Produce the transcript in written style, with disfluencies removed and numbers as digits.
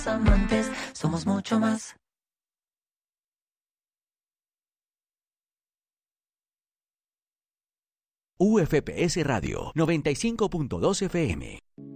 amantes, somos mucho más. UFPS Radio 95.2 FM.